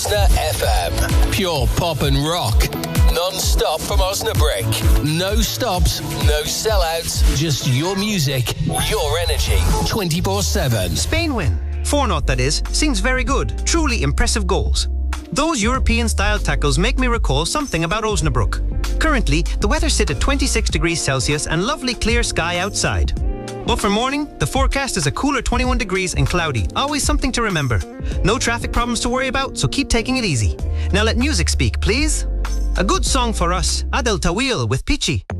Osna FM. Pure pop and rock. Non-stop from Osnabrück. No stops, no sellouts, just your music, your energy, 24/7. Spain win. 4-0 that is. Seems very good. Truly impressive goals. Those European-style tackles make me recall something about Osnabrück. Currently, the weather sit at 26 degrees Celsius and lovely clear sky outside. But for morning, the forecast is a cooler 21 degrees and cloudy. Always something to remember. No traffic problems to worry about, so keep taking it easy. Now let music speak, please. A good song for us, Adel Tawil with Pichi.